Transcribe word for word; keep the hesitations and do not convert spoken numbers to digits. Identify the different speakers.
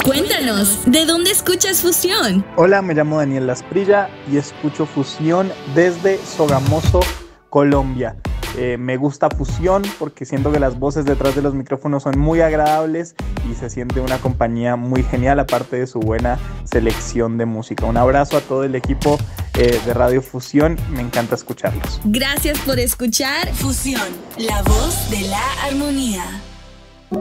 Speaker 1: Cuéntanos, ¿de dónde escuchas Fusión?
Speaker 2: Hola, me llamo Daniel Lasprilla y escucho Fusión desde Sogamoso, Colombia. Eh, me gusta Fusión porque siento que las voces detrás de los micrófonos son muy agradables y se siente una compañía muy genial, aparte de su buena selección de música. Un abrazo a todo el equipo eh, de Radio Fusión, me encanta escucharlos.
Speaker 1: Gracias por escuchar
Speaker 3: Fusión, la voz de la armonía.